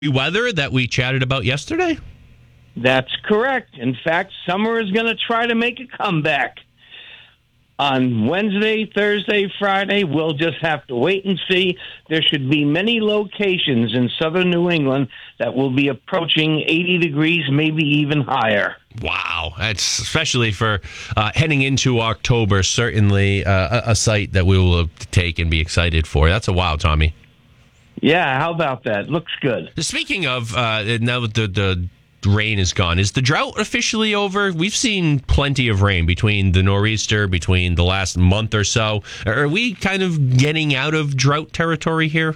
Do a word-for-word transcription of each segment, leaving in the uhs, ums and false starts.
weather that we chatted about yesterday? That's correct. In fact, summer is going to try to make a comeback. On Wednesday, Thursday, Friday, we'll just have to wait and see. There should be many locations in southern New England that will be approaching eighty degrees, maybe even higher. Wow. That's especially for uh, heading into October, certainly uh, a, a site that we will take and be excited for. That's a wow, Tommy. Yeah, how about that? Looks good. Speaking of, uh, now that the, the rain is gone, is the drought officially over? We've seen plenty of rain between the nor'easter, between the last month or so. Are we kind of getting out of drought territory here?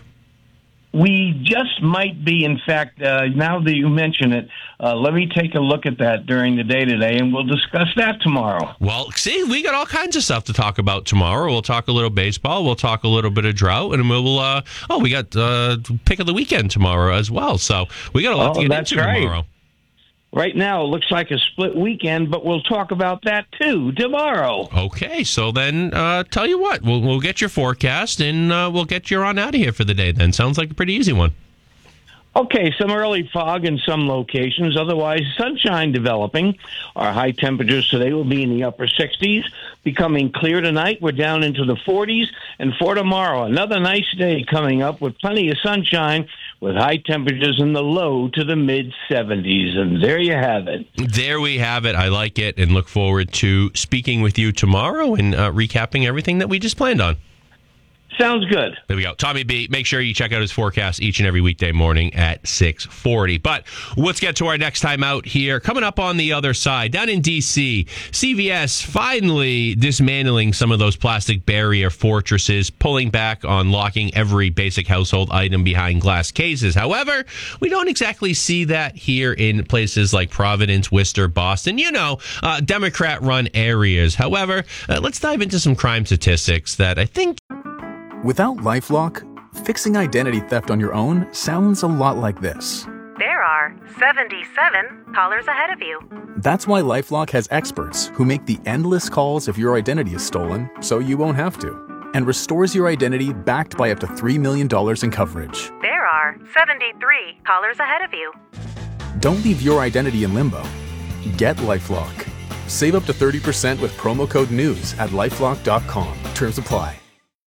We just might be. In fact, uh, now that you mention it, uh, let me take a look at that during the day today, and we'll discuss that tomorrow. Well, see, we got all kinds of stuff to talk about tomorrow. We'll talk a little baseball. We'll talk a little bit of drought, and we'll, uh, oh, we got uh, pick of the weekend tomorrow as well. So we got a lot oh, to get that's into right. tomorrow. Right now, it looks like a split weekend, but we'll talk about that, too, tomorrow. Okay, so then, uh, tell you what, we'll, we'll get your forecast, and uh, we'll get you on out of here for the day then. Sounds like a pretty easy one. Okay, some early fog in some locations. Otherwise, sunshine developing. Our high temperatures today will be in the upper sixties. Becoming clear tonight, we're down into the forties. And for tomorrow, another nice day coming up with plenty of sunshine with high temperatures in the low to the mid-seventies. And there you have it. There we have it. I like it and look forward to speaking with you tomorrow and uh, recapping everything that we just planned on. Sounds good. There we go. Tommy B, make sure you check out his forecast each and every weekday morning at six forty. But let's get to our next time out here. Coming up on the other side, down in D C, C V S finally dismantling some of those plastic barrier fortresses, pulling back on locking every basic household item behind glass cases. However, we don't exactly see that here in places like Providence, Worcester, Boston, you know, uh, Democrat-run areas. However, uh, let's dive into some crime statistics that I think... Without LifeLock, fixing identity theft on your own sounds a lot like this. There are seventy-seven callers ahead of you. That's why LifeLock has experts who make the endless calls if your identity is stolen, so you won't have to, and restores your identity backed by up to three million dollars in coverage. There are seventy-three callers ahead of you. Don't leave your identity in limbo. Get LifeLock. Save up to thirty percent with promo code NEWS at lifelock dot com. Terms apply.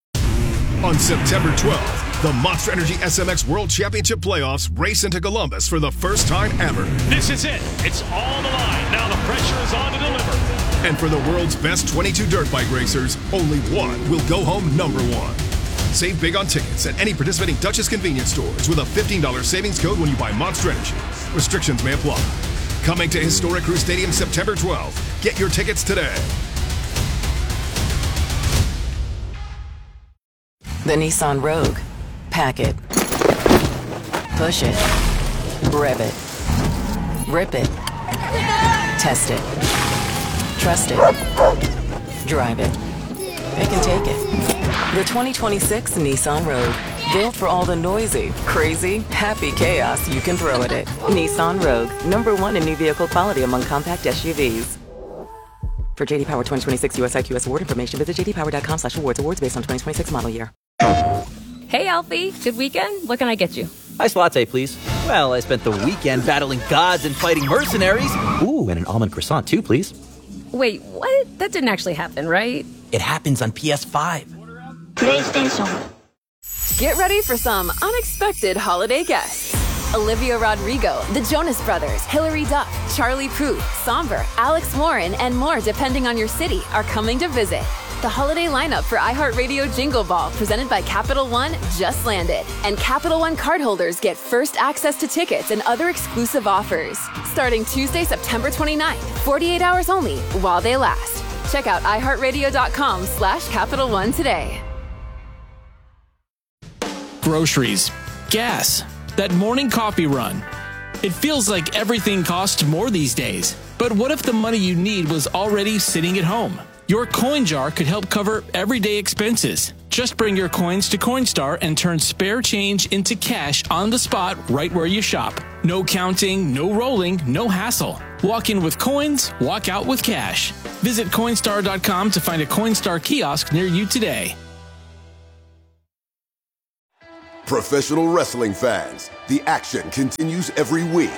On September twelfth, the Monster Energy S M X World Championship Playoffs race into Columbus for the first time ever. This is it. It's all the line. Now the pressure is on to deliver. And for the world's best twenty-two dirt bike racers, only one will go home number one. Save big on tickets at any participating Duchess convenience stores with a fifteen dollars savings code when you buy Monster Energy. Restrictions may apply. Coming to Historic Crew Stadium September twelfth. Get your tickets today. The Nissan Rogue. Pack it. Push it. Rev it. Rip it. Test it. Trust it. Drive it. It can take it. The twenty twenty-six Nissan Rogue. Built for all the noisy, crazy, happy chaos you can throw at it. Nissan Rogue. Number one in new vehicle quality among compact S U Vs. For J D Power twenty twenty-six U S I Q S award information, visit j d power dot com slash awards. Awards based on twenty twenty-six model year. Hey, Alfie. Good weekend? What can I get you? Iced latte, please. Well, I spent the weekend battling gods and fighting mercenaries. Ooh, and an almond croissant, too, please. Wait, what? That didn't actually happen, right? It happens on P S five. PlayStation. Get ready for some unexpected holiday guests. Olivia Rodrigo, the Jonas Brothers, Hilary Duff, Charlie Puth, Somber, Alex Warren, and more depending on your city are coming to visit. The holiday lineup for iHeartRadio Jingle Ball, presented by Capital One, just landed. And Capital One cardholders get first access to tickets and other exclusive offers. Starting Tuesday, September twenty-ninth, forty-eight hours only, while they last. Check out iHeartRadio.com slash Capital One today. Groceries, gas, that morning coffee run. It feels like everything costs more these days. But what if the money you need was already sitting at home? Your coin jar could help cover everyday expenses. Just bring your coins to Coinstar and turn spare change into cash on the spot right where you shop. No counting, no rolling, no hassle. Walk in with coins, walk out with cash. Visit Coinstar dot com to find a Coinstar kiosk near you today. Professional wrestling fans, the action continues every week.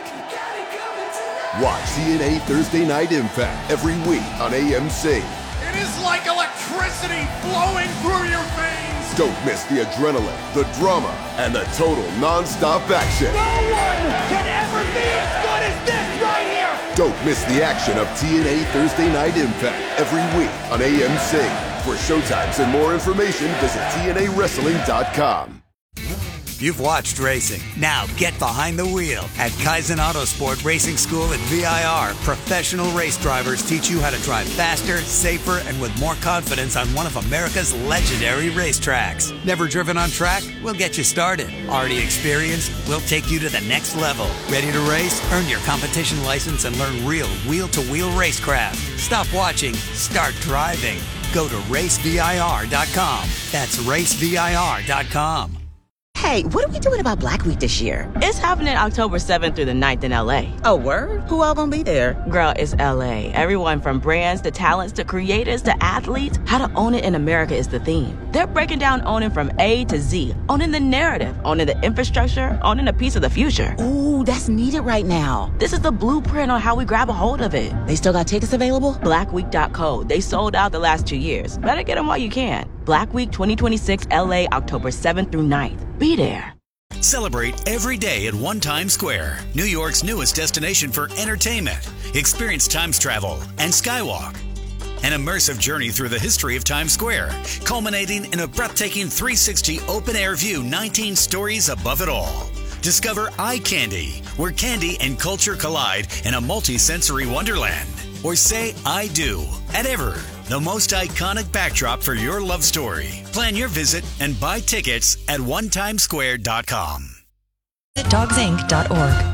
Watch T N A Thursday Night Impact every week on A M C. It is like electricity flowing through your veins. Don't miss the adrenaline, the drama, and the total non-stop action. No one can ever be as good as this right here. Don't miss the action of T N A Thursday Night Impact every week on A M C. For showtimes and more information, visit T N A wrestling dot com. You've watched racing. Now get behind the wheel. At Kaizen Autosport Racing School at V I R, professional race drivers teach you how to drive faster, safer, and with more confidence on one of America's legendary racetracks. Never driven on track? We'll get you started. Already experienced? We'll take you to the next level. Ready to race? Earn your competition license and learn real wheel-to-wheel racecraft. Stop watching. Start driving. Go to race V I R dot com. That's race V I R dot com. Hey, what are we doing about Black Week this year? It's happening October seventh through the ninth in L A. Oh, word? Who all gonna be there? Girl, it's L A. Everyone from brands to talents to creators to athletes. How to own it in America is the theme. They're breaking down owning from A to Z. Owning the narrative, owning the infrastructure, owning a piece of the future. Ooh, that's needed right now. This is the blueprint on how we grab a hold of it. They still got tickets available? black week dot co. They sold out the last two years. Better get them while you can. Black Week twenty twenty-six L A, October seventh through ninth. Be there. Celebrate every day at One Times Square, New York's newest destination for entertainment. Experience Times travel and Skywalk. An immersive journey through the history of Times Square, culminating in a breathtaking three sixty open-air view, nineteen stories above it all. Discover Eye Candy, where candy and culture collide in a multi-sensory wonderland. Or say I do at Ever, the most iconic backdrop for your love story. Plan your visit and buy tickets at one times square dot com. dogs inc dot org.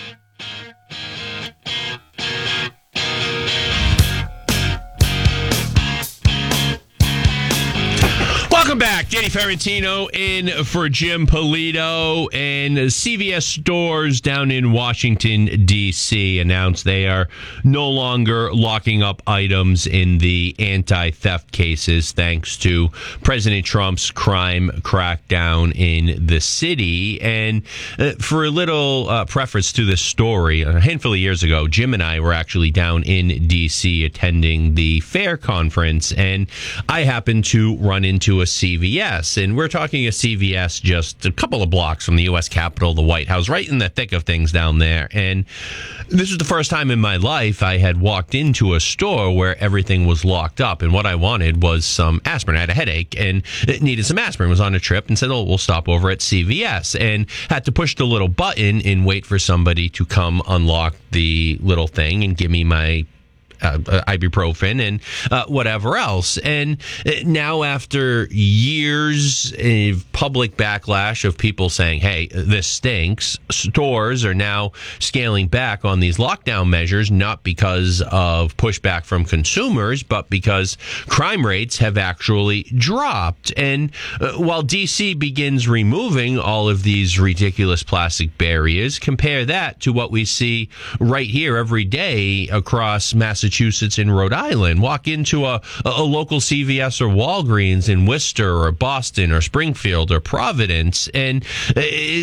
Welcome back. Danny Ferrantino in for Jim Polito. And C V S stores down in Washington, D C announced they are no longer locking up items in the anti-theft cases thanks to President Trump's crime crackdown in the city. And uh, for a little uh, preface to this story, a handful of years ago, Jim and I were actually down in D C attending the FAIR conference, and I happened to run into a C V S, and we're talking a C V S just a couple of blocks from the U S Capitol, the White House, right in the thick of things down there. And this was the first time in my life I had walked into a store where everything was locked up, and what I wanted was some aspirin. I had a headache and needed some aspirin. Was on a trip and said, oh, we'll stop over at C V S, and had to push the little button and wait for somebody to come unlock the little thing and give me my Uh, ibuprofen and uh, whatever else. And now, after years of public backlash of people saying, hey, this stinks, stores are now scaling back on these lockdown measures, not because of pushback from consumers, but because crime rates have actually dropped. And uh, while D C begins removing all of these ridiculous plastic barriers, compare that to what we see right here every day across Massachusetts Massachusetts and Rhode Island. Walk into a, a local C V S or Walgreens in Worcester or Boston or Springfield or Providence, and uh,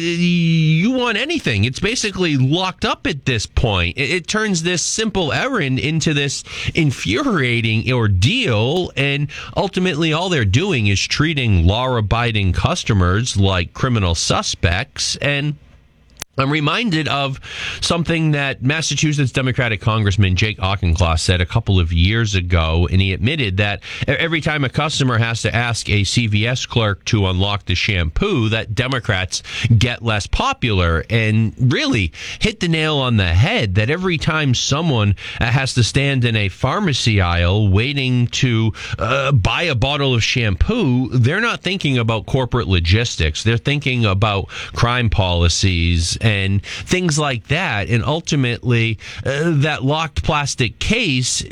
you want anything. It's basically locked up at this point. It, it turns this simple errand into this infuriating ordeal, and ultimately all they're doing is treating law-abiding customers like criminal suspects. And I'm reminded of something that Massachusetts Democratic Congressman Jake Auchincloss said a couple of years ago, and he admitted that every time a customer has to ask a C V S clerk to unlock the shampoo, that Democrats get less popular, and really hit the nail on the head that every time someone has to stand in a pharmacy aisle waiting to uh, buy a bottle of shampoo, they're not thinking about corporate logistics. They're thinking about crime policies and things like that. And ultimately, uh, that locked plastic case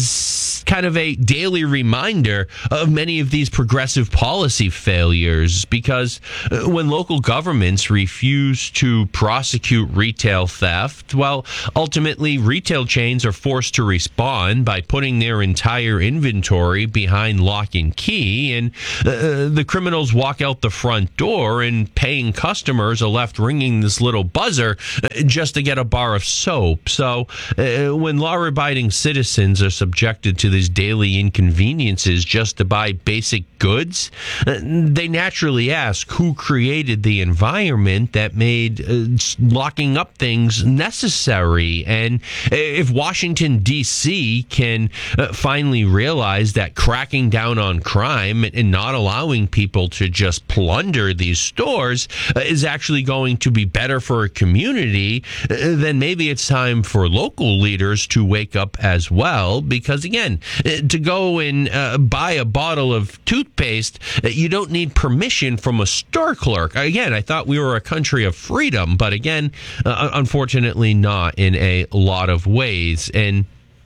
is kind of a daily reminder of many of these progressive policy failures, because uh, when local governments refuse to prosecute retail theft, well, ultimately retail chains are forced to respond by putting their entire inventory behind lock and key, and uh, the criminals walk out the front door, and paying customers are left ringing this little buzzer just to get a bar of soap. So uh, when law-abiding citizens are subjected to these daily inconveniences just to buy basic goods, uh, they naturally ask who created the environment that made uh, locking up things necessary. And if Washington, D C can uh, finally realize that cracking down on crime and not allowing people to just plunder these stores uh, is actually going to be better for a community, uh, then maybe it's time for local leaders to wake up as well. Because again, uh, to go and uh, buy a bottle of toothpaste, uh, you don't need permission from a store clerk. Again, I thought we were a country of freedom, but again, uh, unfortunately not in a lot of ways. And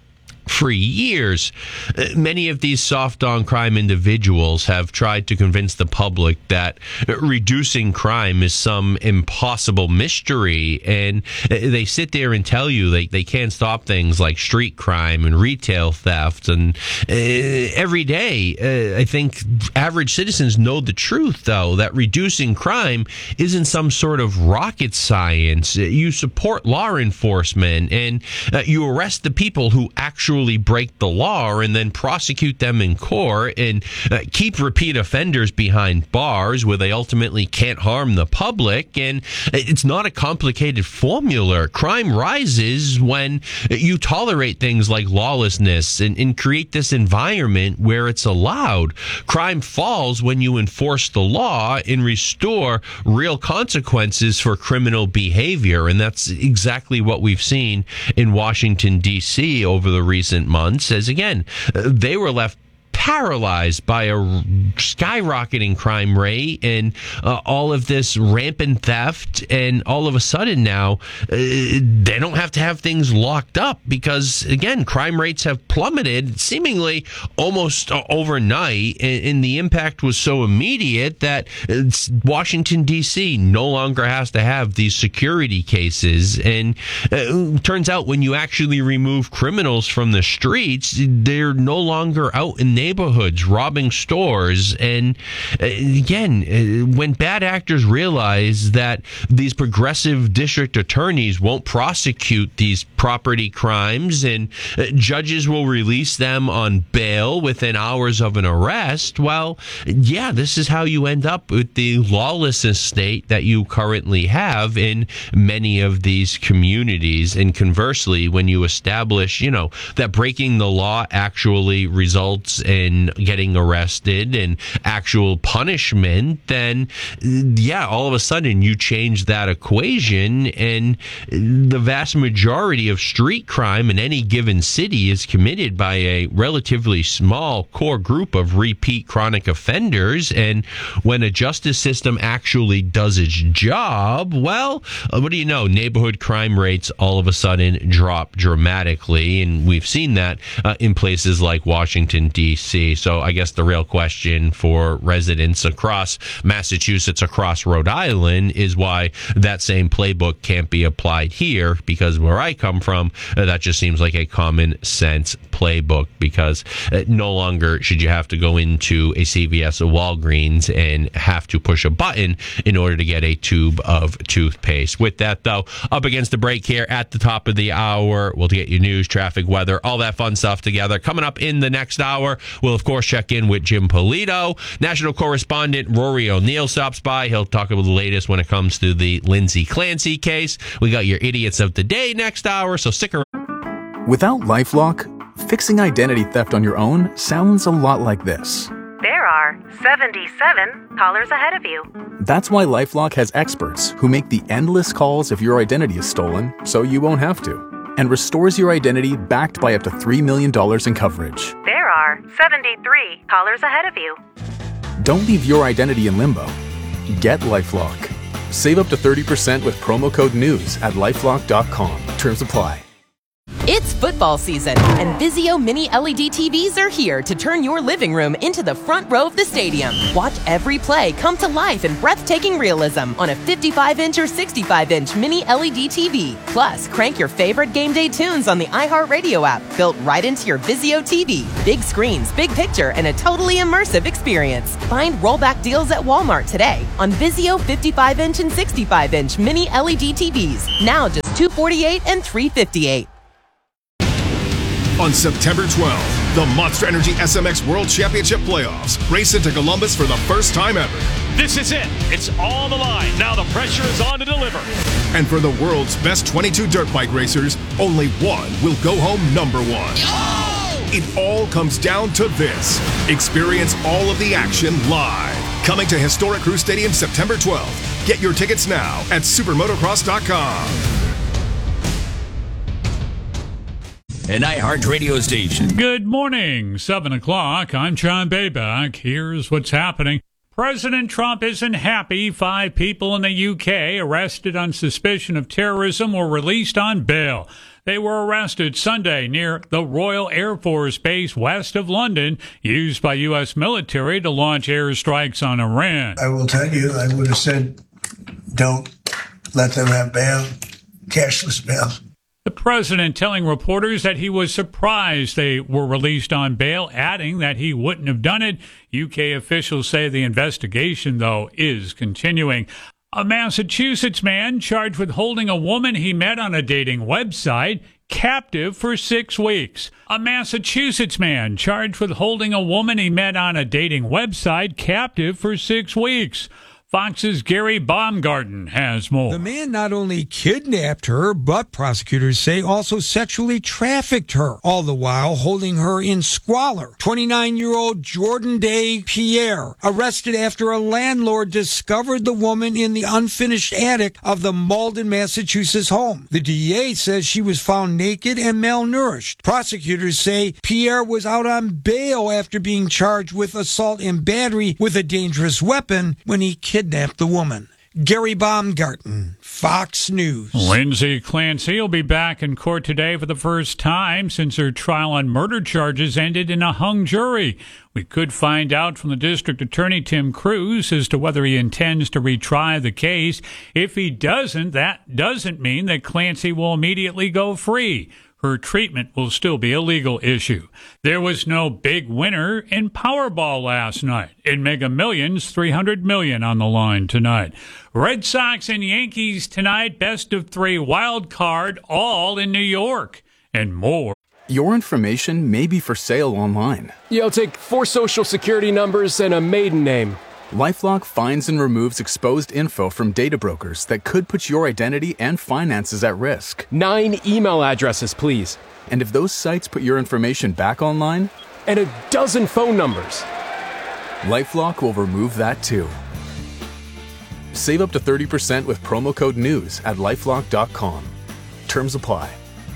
for years, many of these soft on crime individuals have tried to convince the public that reducing crime is some impossible mystery. And they sit there and tell you they, they can't stop things like street crime and retail theft. And uh, every day, uh, I think average citizens know the truth, though, that reducing crime isn't some sort of rocket science. You support law enforcement and uh, you arrest the people who actually break the law and then prosecute them in court and uh, keep repeat offenders behind bars where they ultimately can't harm the public. And it's not a complicated formula. Crime rises when you tolerate things like lawlessness and, and create this environment where it's allowed. Crime falls when you enforce the law and restore real consequences for criminal behavior. And that's exactly what we've seen in Washington, D C over the recent months, as again, they were left paralyzed by a skyrocketing crime rate and uh, all of this rampant theft. And all of a sudden now, uh, they don't have to have things locked up because, again, crime rates have plummeted seemingly almost uh, overnight. And, and the impact was so immediate that Washington, D C no longer has to have these security cases. And uh, turns out when you actually remove criminals from the streets, they're no longer out in neighborhoods robbing stores. And uh, again, uh, when bad actors realize that these progressive district attorneys won't prosecute these property crimes and uh, judges will release them on bail within hours of an arrest, well, yeah, this is how you end up with the lawlessness state that you currently have in many of these communities. And conversely, when you establish, you know, that breaking the law actually results in in getting arrested and actual punishment, then yeah, all of a sudden you change that equation, and the vast majority of street crime in any given city is committed by a relatively small core group of repeat chronic offenders. And when a justice system actually does its job, well, what do you know? Neighborhood crime rates all of a sudden drop dramatically, and we've seen that uh, in places like Washington, D C So I guess the real question for residents across Massachusetts, across Rhode Island, is why that same playbook can't be applied here, because where I come from, uh, that just seems like a common sense playbook, because uh, no longer should you have to go into a C V S or Walgreens and have to push a button in order to get a tube of toothpaste. With that, though, up against the break here at the top of the hour, we'll get you news, traffic, weather, all that fun stuff together. Coming up in the next hour, we'll, of course, check in with Jim Polito. National correspondent Rory O'Neill stops by. He'll talk about the latest when it comes to the Lindsay Clancy case. We got your idiots of the day next hour, so stick around. Without LifeLock, fixing identity theft on your own sounds a lot like this. There are seventy-seven callers ahead of you. That's why LifeLock has experts who make the endless calls if your identity is stolen, so you won't have to, and restores your identity backed by up to three million dollars in coverage. There are seventy-three callers ahead of you. Don't leave your identity in limbo. Get LifeLock. Save up to thirty percent with promo code NEWS at lifelock dot com. Terms apply. It's football season, and Vizio Mini L E D T Vs are here to turn your living room into the front row of the stadium. Watch every play come to life in breathtaking realism on a fifty-five inch or sixty-five inch Mini L E D T V. Plus, crank your favorite game day tunes on the iHeartRadio app, built right into your Vizio T V. Big screens, big picture, and a totally immersive experience. Find rollback deals at Walmart today on Vizio fifty-five inch and sixty-five inch Mini L E D T Vs. Now just two hundred forty-eight dollars and three hundred fifty-eight dollars. On September twelfth, the Monster Energy S M X World Championship Playoffs race into Columbus for the first time ever. This is it. It's all on the line. Now the pressure is on to deliver. And for the world's best twenty-two dirt bike racers, only one will go home number one. Oh! It all comes down to this. Experience all of the action live. Coming to historic Crew Stadium September twelfth. Get your tickets now at supermotocross dot com. An iHeart radio station. Good morning, seven o'clock. I'm John Bayback. Here's what's happening. President Trump isn't happy. Five people in the U K arrested on suspicion of terrorism were released on bail. They were arrested Sunday near the Royal Air Force Base west of London, used by U S military to launch airstrikes on Iran. I will tell you, I would have said, don't let them have bail, cashless bail. The president telling reporters that he was surprised they were released on bail, adding that he wouldn't have done it. U K officials say the investigation, though, is continuing. A Massachusetts man charged with holding a woman he met on a dating website captive for six weeks. A Massachusetts man charged with holding a woman he met on a dating website captive for six weeks. Fox's Gary Baumgarten has more. The man not only kidnapped her, but prosecutors say also sexually trafficked her, all the while holding her in squalor. twenty-nine-year-old Jordan Day Pierre, arrested after a landlord discovered the woman in the unfinished attic of the Malden, Massachusetts home. The D A says she was found naked and malnourished. Prosecutors say Pierre was out on bail after being charged with assault and battery with a dangerous weapon when he kidnapped Kidnapped the woman. Gary Baumgarten, Fox News. Lindsay Clancy will be back in court today for the first time since her trial on murder charges ended in a hung jury. We could find out from the district attorney, Tim Cruz, as to whether he intends to retry the case. If he doesn't, that doesn't mean that Clancy will immediately go free. Her treatment will still be a legal issue. There was no big winner in Powerball last night. In Mega Millions, three hundred million dollars on the line tonight. Red Sox and Yankees tonight, best of three wild card, all in New York, and more. Your information may be for sale online. Yeah, I'll take four social security numbers and a maiden name. LifeLock finds and removes exposed info from data brokers that could put your identity and finances at risk. Nine email addresses, please. And if those sites put your information back online? And a dozen phone numbers. LifeLock will remove that too. Save up to thirty percent with promo code NEWS at lifelock dot com. Terms apply.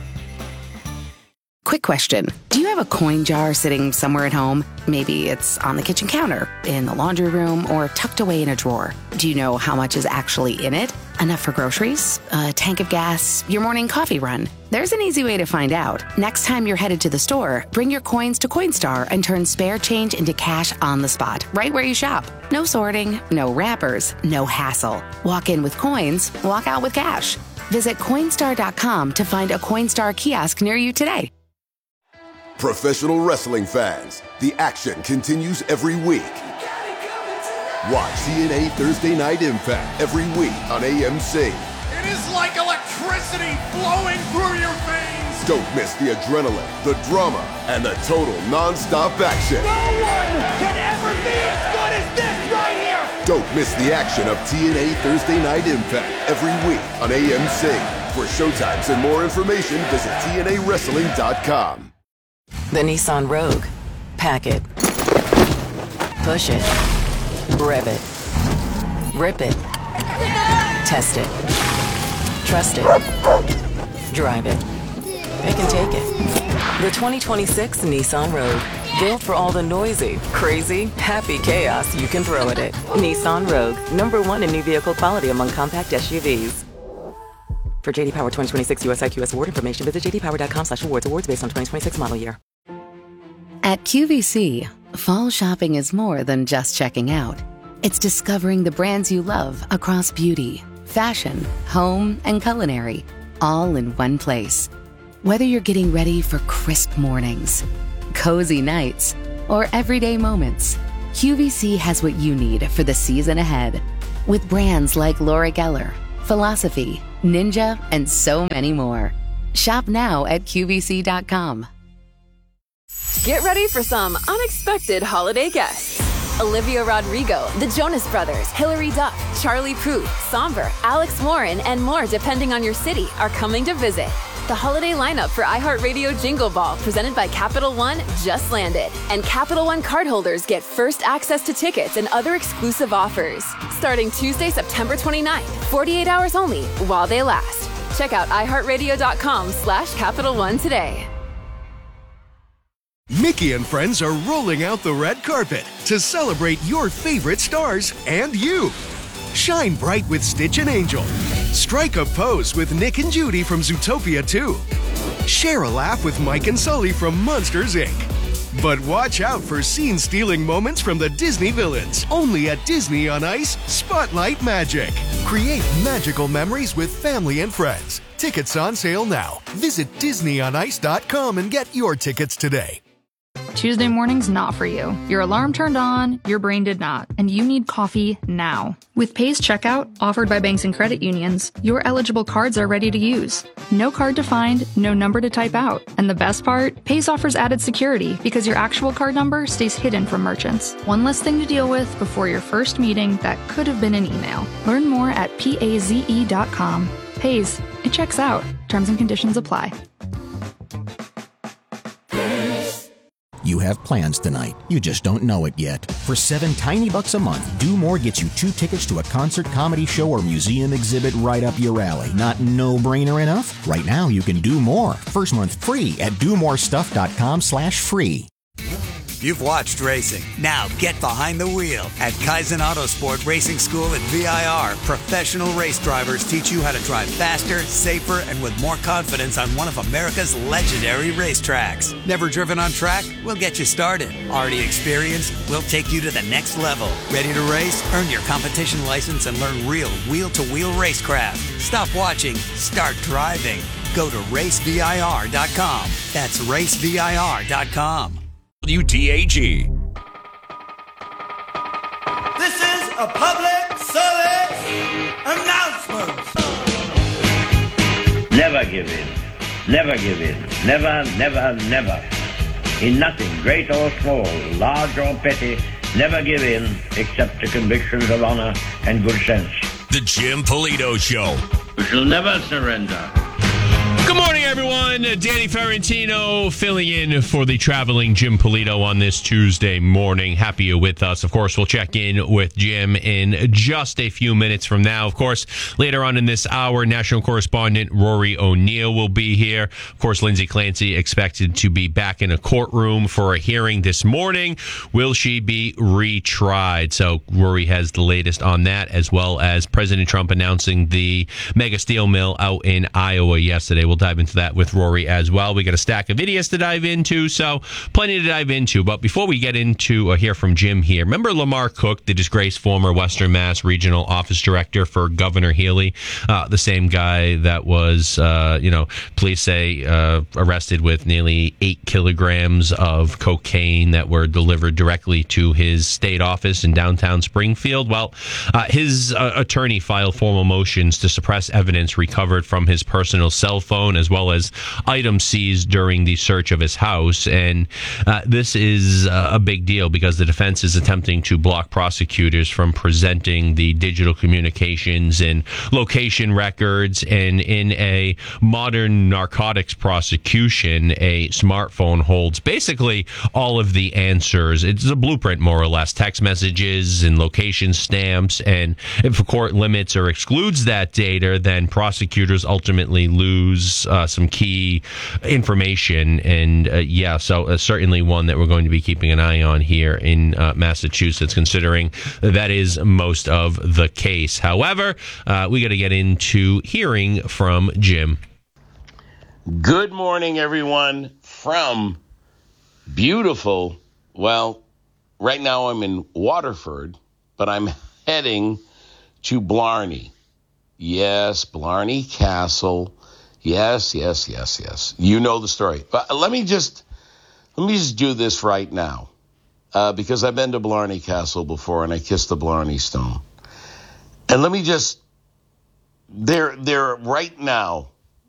Quick question. Do you have a coin jar sitting somewhere at home? Maybe it's on the kitchen counter, in the laundry room, or tucked away in a drawer. Do you know how much is actually in it? Enough for groceries? A tank of gas? Your morning coffee run? There's an easy way to find out. Next time you're headed to the store, bring your coins to Coinstar and turn spare change into cash on the spot, right where you shop. No sorting, no wrappers, no hassle. Walk in with coins, walk out with cash. Visit Coinstar dot com to find a Coinstar kiosk near you today. Professional wrestling fans, the action continues every week. Watch T N A Thursday Night Impact every week on A M C. It is like electricity flowing through your veins. Don't miss the adrenaline, the drama, and the total non-stop action. No one can ever be as good as this right here. Don't miss the action of T N A Thursday Night Impact every week on A M C. For showtimes and more information, visit T N A wrestling dot com. The Nissan Rogue. Pack it. Push it. Rev it. Rip it. Test it. Trust it. Drive it. Pick and take it. The twenty twenty-six Nissan Rogue. Built for all the noisy, crazy, happy chaos you can throw at it. Nissan Rogue, number one in new vehicle quality among compact S U Vs. For J D Power twenty twenty-six U S I Q S award information, visit j d power dot com slash awards. Awards based on twenty twenty-six model year. At Q V C, fall shopping is more than just checking out. It's discovering the brands you love across beauty, fashion, home, and culinary, all in one place. Whether you're getting ready for crisp mornings, cozy nights, or everyday moments, Q V C has what you need for the season ahead. With brands like Laura Geller, Philosophy, Ninja, and so many more. Shop now at Q V C dot com. Get ready for some unexpected holiday guests. Olivia Rodrigo, the Jonas Brothers, Hilary Duff, Charlie Puth, Somber, Alex Warren, and more depending on your city are coming to visit. The holiday lineup for iHeartRadio Jingle Ball, presented by Capital One, just landed. And Capital One cardholders get first access to tickets and other exclusive offers. Starting Tuesday, September twenty-ninth, forty-eight hours only, while they last. Check out iHeartRadio.com slash Capital One today. Mickey and friends are rolling out the red carpet to celebrate your favorite stars and you. Shine bright with Stitch and Angel. Strike a pose with Nick and Judy from Zootopia two. Share a laugh with Mike and Sully from Monsters, Incorporated. But watch out for scene-stealing moments from the Disney villains. Only at Disney on Ice, Spotlight Magic. Create magical memories with family and friends. Tickets on sale now. Visit disney on ice dot com and get your tickets today. Tuesday morning's not for you. Your alarm turned on, your brain did not, and you need coffee now. With Pays Checkout, offered by banks and credit unions, your eligible cards are ready to use. No card to find, no number to type out. And the best part? Pays offers added security because your actual card number stays hidden from merchants. One less thing to deal with before your first meeting that could have been an email. Learn more at paze dot com. Pays, it checks out. Terms and conditions apply. You have plans tonight. You just don't know it yet. For seven tiny bucks a month, Do More gets you two tickets to a concert, comedy show, or museum exhibit right up your alley. Not no-brainer enough? Right now, you can do more. First month free at do more stuff dot com slash free. You've watched racing. Now get behind the wheel. At Kaizen Autosport Racing School at V I R, professional race drivers teach you how to drive faster, safer, and with more confidence on one of America's legendary racetracks. Never driven on track? We'll get you started. Already experienced? We'll take you to the next level. Ready to race? Earn your competition license and learn real wheel-to-wheel racecraft. Stop watching. Start driving. Go to race V I R dot com. That's race V I R dot com. W T A G. This is a public service announcement. Never give in. Never give in. Never, never, never. In nothing, great or small, large or petty, never give in except to convictions of honor and good sense. The Jim Polito Show. We shall never surrender. Good morning, everyone. Danny Ferrantino filling in for the traveling Jim Polito on this Tuesday morning. Happy you're with us. Of course, we'll check in with Jim in just a few minutes from now. Of course, later on in this hour, national correspondent Rory O'Neill will be here. Of course, Lindsay Clancy expected to be back in a courtroom for a hearing this morning. Will she be retried? So Rory has the latest on that, as well as President Trump announcing the mega steel mill out in Iowa yesterday. We'll dive into that with Rory as well. We got a stack of videos to dive into, so plenty to dive into. But before we get into uh, hear from Jim here, remember Lamar Cook, the disgraced former Western Mass Regional Office Director for Governor Healy, uh, the same guy that was, uh, you know, police say uh, arrested with nearly eight kilograms of cocaine that were delivered directly to his state office in downtown Springfield. Well, uh, his uh, attorney filed formal motions to suppress evidence recovered from his personal cell phone, as well as items seized during the search of his house. And uh, this is uh, a big deal because the defense is attempting to block prosecutors from presenting the digital communications and location records. And in a modern narcotics prosecution, a smartphone holds basically all of the answers. It's a blueprint, more or less, text messages and location stamps. And if a court limits or excludes that data, then prosecutors ultimately lose us uh, some key information. And uh, yeah, so uh, certainly one that we're going to be keeping an eye on here in uh, Massachusetts, considering that is most of the case. However, uh, we got to get into hearing from Jim. Good morning, everyone, from beautiful, well, right now I'm in Waterford, but I'm heading to Blarney. Yes, Blarney Castle. Yes, yes, yes, yes. You know the story. But let me just let me just do this right now, uh, because I've been to Blarney Castle before, and I kissed the Blarney Stone. And let me just there, there right now.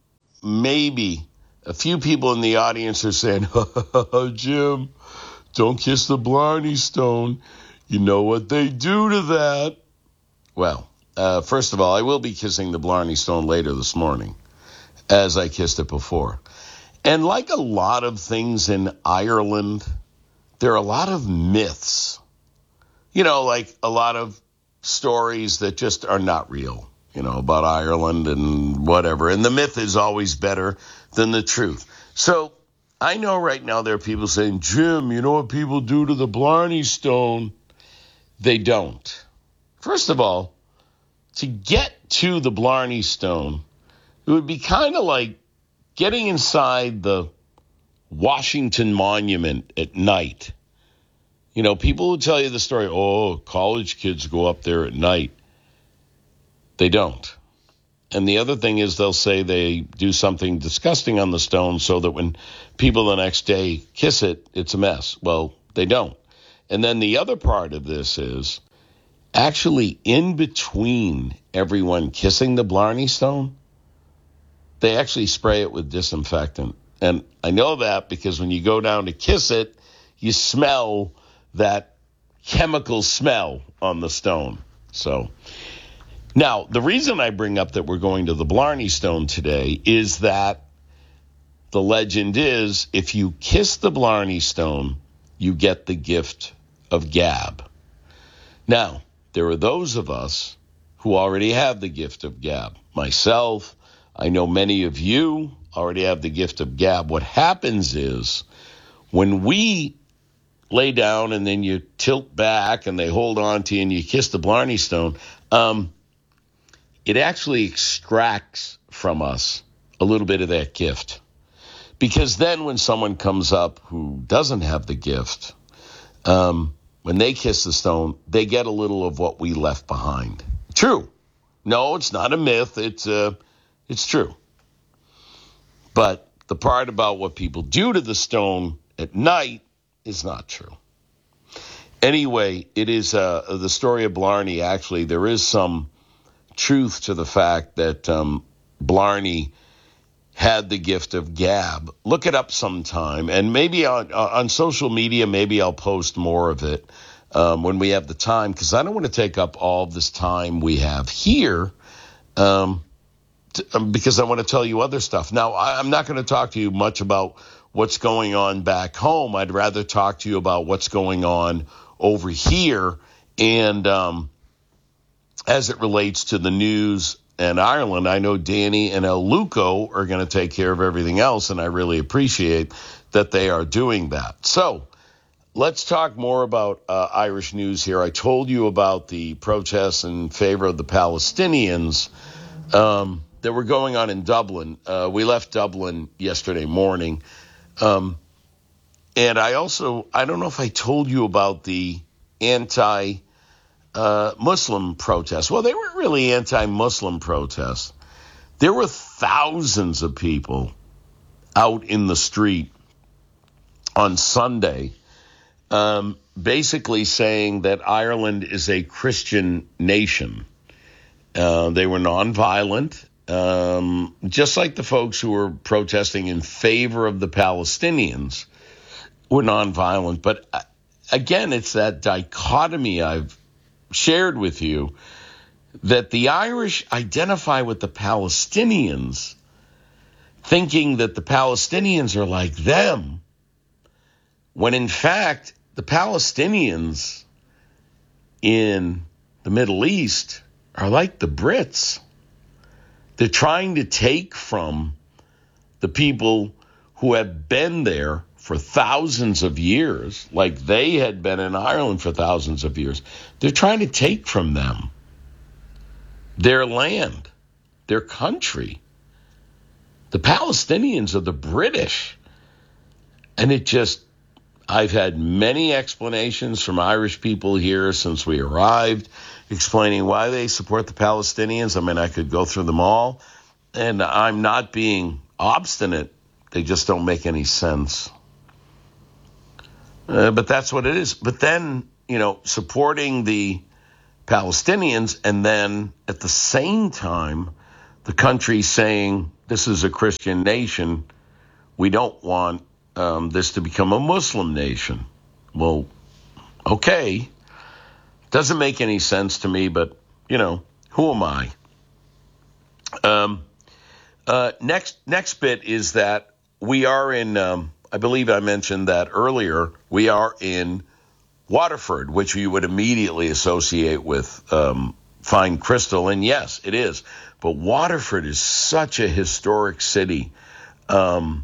Maybe a few people in the audience are saying, oh, Jim, don't kiss the Blarney Stone. You know what they do to that. Well, uh, first of all, I will be kissing the Blarney Stone later this morning, as I kissed it before. And like a lot of things in Ireland, there are a lot of myths. You know, like a lot of stories that just are not real. You know, about Ireland and whatever. And the myth is always better than the truth. So I know right now there are people saying, Jim, you know what people do to the Blarney Stone? They don't. First of all, to get to the Blarney Stone, it would be kind of like getting inside the Washington Monument at night. You know, people will tell you the story, oh, college kids go up there at night. They don't. And the other thing is they'll say they do something disgusting on the stone so that when people the next day kiss it, it's a mess. Well, they don't. And then the other part of this is actually in between everyone kissing the Blarney Stone, they actually spray it with disinfectant. And I know that because when you go down to kiss it, you smell that chemical smell on the stone. So now, the reason I bring up that we're going to the Blarney Stone today is that the legend is if you kiss the Blarney Stone, you get the gift of gab. Now, there are those of us who already have the gift of gab. Myself, I know many of you already have the gift of gab. What happens is when we lay down and then you tilt back and they hold on to you and you kiss the Blarney Stone, um, it actually extracts from us a little bit of that gift. Because then when someone comes up who doesn't have the gift, um, when they kiss the stone, they get a little of what we left behind. True. No, it's not a myth. It's uh, it's true. But the part about what people do to the stone at night is not true. Anyway, it is uh, the story of Blarney. Actually, there is some truth to the fact that um, Blarney had the gift of gab. Look it up sometime, and maybe on, on social media, maybe I'll post more of it um, when we have the time, because I don't want to take up all of this time we have here um, to, because I want to tell you other stuff. Now, I, I'm not going to talk to you much about what's going on back home. I'd rather talk to you about what's going on over here, and um as it relates to the news and Ireland. I know Danny and El Luco are going to take care of everything else, and I really appreciate that they are doing that. So let's talk more about uh, Irish news here. I told you about the protests in favor of the Palestinians um, that were going on in Dublin. Uh, we left Dublin yesterday morning. Um, and I also, I don't know if I told you about the anti Uh, Muslim protests. Well, they weren't really anti-Muslim protests. There were thousands of people out in the street on Sunday um, basically saying that Ireland is a Christian nation. Uh, they were nonviolent, um, just like the folks who were protesting in favor of the Palestinians were nonviolent. But uh, again, it's that dichotomy I've shared with you, that the Irish identify with the Palestinians, thinking that the Palestinians are like them, when in fact the Palestinians in the Middle East are like the Brits. They're trying to take from the people who have been there for thousands of years, like they had been in Ireland for thousands of years, they're trying to take from them their land, their country. The Palestinians are the British. And it just, I've had many explanations from Irish people here since we arrived, explaining why they support the Palestinians. I mean, I could go through them all. And I'm not being obstinate. They just don't make any sense. Uh, but that's what it is. But then, you know, supporting the Palestinians and then at the same time, the country saying this is a Christian nation. We don't want um, this to become a Muslim nation. Well, okay. Doesn't make any sense to me, but, you know, who am I? Um, uh, next, next bit is that we are in, um, I believe I mentioned that earlier, we are in Waterford, which you would immediately associate with um, fine crystal. And yes, it is. But Waterford is such a historic city. Um,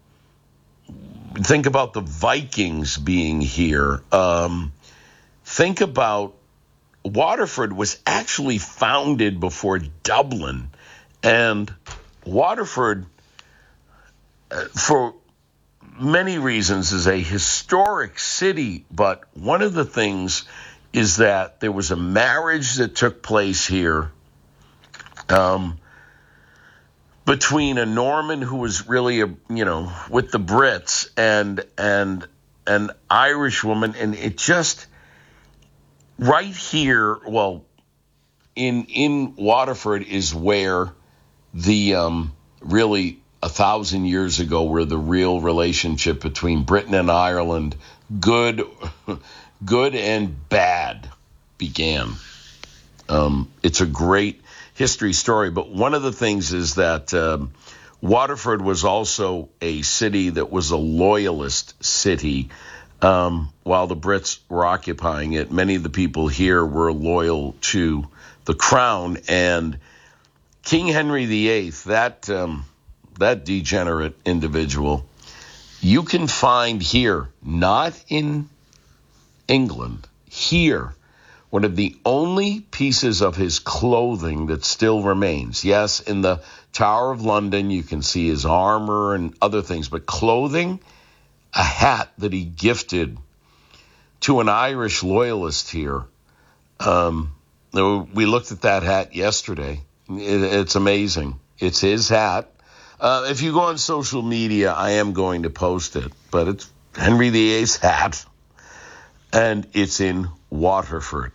think about the Vikings being here. Um, think about Waterford was actually founded before Dublin. And Waterford, uh, for many reasons, is a historic city. But one of the things is that there was a marriage that took place here um, between a Norman who was really, a, you know, with the Brits and and an Irish woman. And it just, right here, well, in in Waterford is where the um, really a thousand years ago, where the real relationship between Britain and Ireland, good, good and bad, began. Um, it's a great history story, but one of the things is that um, Waterford was also a city that was a loyalist city. Um, while the Brits were occupying it, many of the people here were loyal to the crown. And King Henry the Eighth, that um, that degenerate individual, you can find here, not in England, here, one of the only pieces of his clothing that still remains. Yes, in the Tower of London, you can see his armor and other things, but clothing, a hat that he gifted to an Irish loyalist here. Um, we looked at that hat yesterday. It, it's amazing. It's his hat. Uh, if you go on social media, I am going to post it, but it's Henry the Eighth's hat, and it's in Waterford.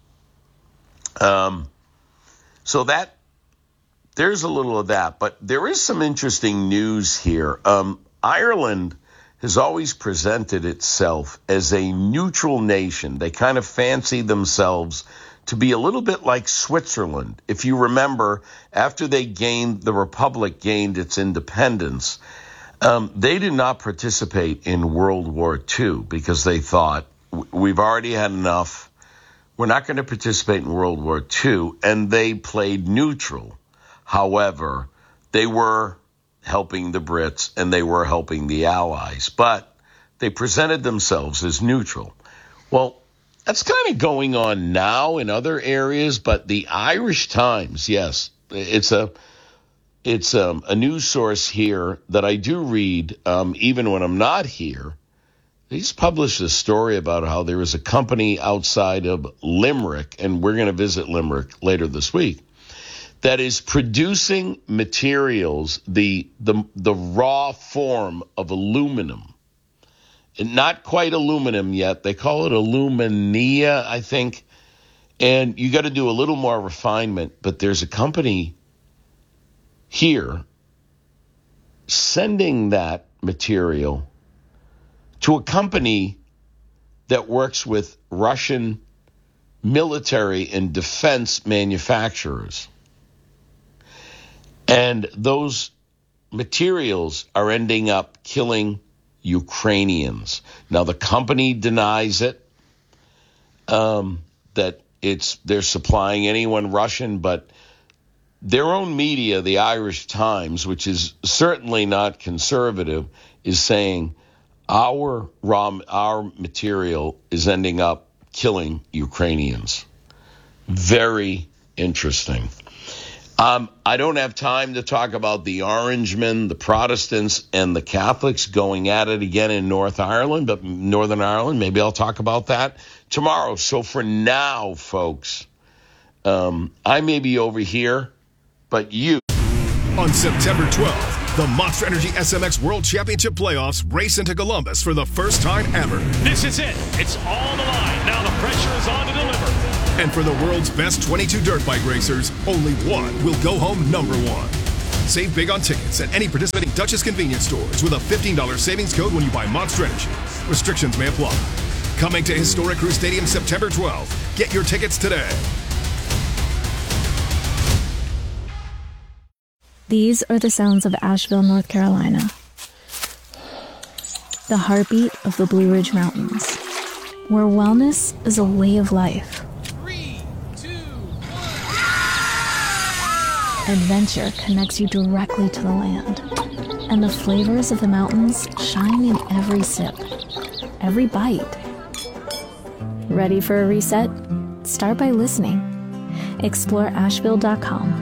Um, so that, there's a little of that, but there is some interesting news here. Um, Ireland has always presented itself as a neutral nation. They kind of fancy themselves to be a little bit like Switzerland. If you remember, after they gained, the Republic gained its independence, um, they did not participate in World War Two because they thought, we've already had enough. We're not going to participate in World War Two. And they played neutral. However, they were helping the Brits and they were helping the Allies, but they presented themselves as neutral. Well, that's kind of going on now in other areas, but the Irish Times, yes, it's a it's um, a news source here that I do read um, even when I'm not here. They just published a story about how there is a company outside of Limerick, and we're going to visit Limerick later this week, that is producing materials, the the the raw form of aluminum. Not quite aluminum yet. They call it aluminia, I think. And you got to do a little more refinement. But there's a company here sending that material to a company that works with Russian military and defense manufacturers. And those materials are ending up killing Ukrainians. Now, the company denies it, um, that it's they're supplying anyone Russian, but their own media, the Irish Times, which is certainly not conservative, is saying our raw, our material is ending up killing Ukrainians. Very interesting. Um, I don't have time to talk about the Orangemen, the Protestants, and the Catholics going at it again in North Ireland, but Northern Ireland, maybe I'll talk about that tomorrow. So for now, folks, um, I may be over here, but you. On September twelfth, the Monster Energy S M X World Championship Playoffs race into Columbus for the first time ever. This is it. It's all the line. Now the pressure is on to deliver. And for the world's best twenty-two dirt bike racers, only one will go home number one. Save big on tickets at any participating Dutchess convenience stores with a fifteen dollars savings code when you buy Monster Energy. Restrictions may apply. Coming to Historic Crew Stadium September twelfth. Get your tickets today. These are the sounds of Asheville, North Carolina. The heartbeat of the Blue Ridge Mountains, where wellness is a way of life. Adventure connects you directly to the land, and the flavors of the mountains shine in every sip, every bite. Ready for a reset? Start by listening. Explore Asheville dot com.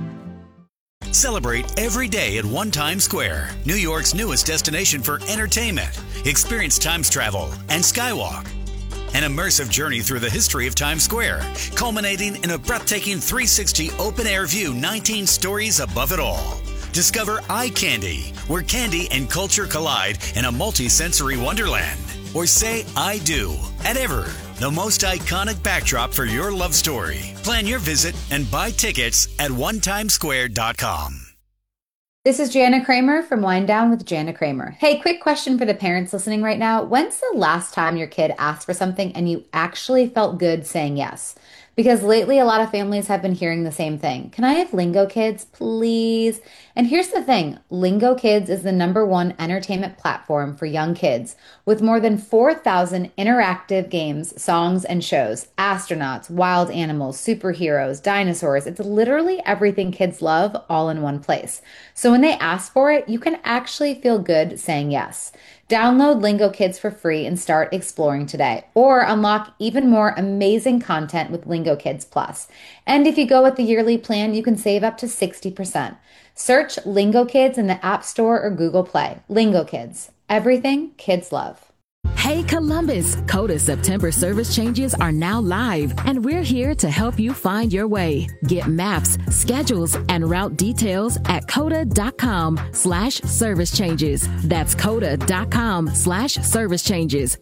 Celebrate every day at One Times Square, New York's newest destination for entertainment. Experience Times travel and Skywalk. An immersive journey through the history of Times Square, culminating in a breathtaking three sixty open-air view, nineteen stories above it all. Discover Eye Candy, where candy and culture collide in a multi-sensory wonderland. Or say I do at Ever, the most iconic backdrop for your love story. Plan your visit and buy tickets at one times square dot com. This is Jana Kramer from Wind Down with Jana Kramer. Hey, quick question for the parents listening right now. When's the last time your kid asked for something and you actually felt good saying yes? Because lately a lot of families have been hearing the same thing. Can I have Lingo Kids, please? And here's the thing. Lingo Kids is the number one entertainment platform for young kids with more than four thousand interactive games, songs, and shows. Astronauts, wild animals, superheroes, dinosaurs. It's literally everything kids love all in one place. So when they ask for it, you can actually feel good saying yes. Download Lingo Kids for free and start exploring today. Or unlock even more amazing content with Lingo Kids Plus. And if you go with the yearly plan, you can save up to sixty percent. Search Lingo Kids in the App Store or Google Play. Lingo Kids. Everything kids love. Hey Columbus, Coda September service changes are now live, and we're here to help you find your way. Get maps, schedules, and route details at coda.com slash service changes. That's coda.com slash service changes.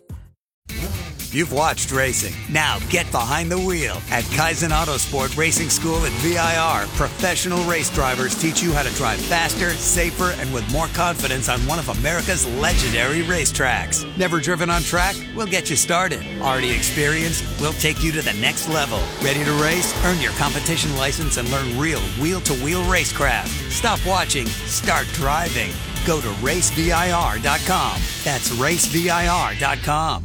You've watched racing. Now get behind the wheel. At Kaizen Autosport Racing School at V I R, professional race drivers teach you how to drive faster, safer, and with more confidence on one of America's legendary racetracks. Never driven on track? We'll get you started. Already experienced? We'll take you to the next level. Ready to race? Earn your competition license and learn real wheel-to-wheel racecraft. Stop watching. Start driving. Go to race V I R dot com. That's race V I R dot com.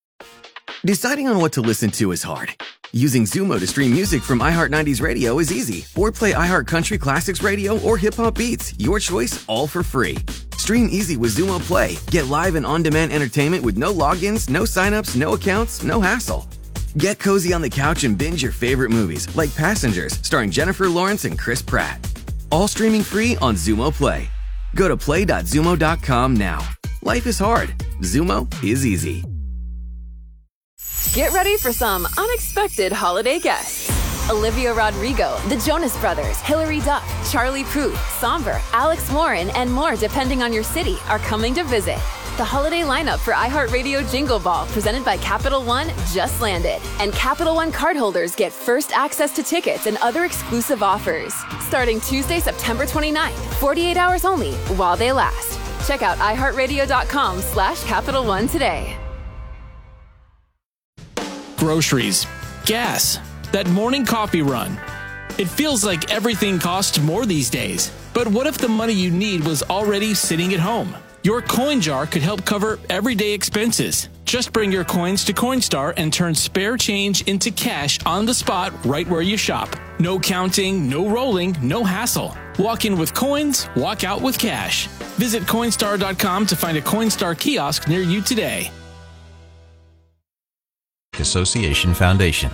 Deciding on what to listen to is hard. Using Zumo to stream music from iHeart nineties Radio is easy. Or play iHeart Country Classics Radio or Hip Hop Beats. Your choice, all for free. Stream easy with Zumo Play. Get live and on-demand entertainment with no logins, no signups, no accounts, no hassle. Get cozy on the couch and binge your favorite movies, like Passengers, starring Jennifer Lawrence and Chris Pratt. All streaming free on Zumo Play. Go to play dot zumo dot com now. Life is hard. Zumo is easy. Get ready for some unexpected holiday guests. Olivia Rodrigo, the Jonas Brothers, Hilary Duff, Charlie Puth, Somber, Alex Warren, and more depending on your city are coming to visit. The holiday lineup for iHeartRadio Jingle Ball presented by Capital One just landed. And Capital One cardholders get first access to tickets and other exclusive offers. Starting Tuesday, September twenty-ninth, forty-eight hours only while they last. Check out iHeartRadio.com slash Capital One today. Groceries, gas, that morning coffee run. It feels like everything costs more these days. But what if the money you need was already sitting at home? Your coin jar could help cover everyday expenses. Just bring your coins to Coinstar and turn spare change into cash on the spot right where you shop. No counting, no rolling, no hassle. Walk in with coins, walk out with cash. Visit Coinstar dot com to find a Coinstar kiosk near you today. Association Foundation.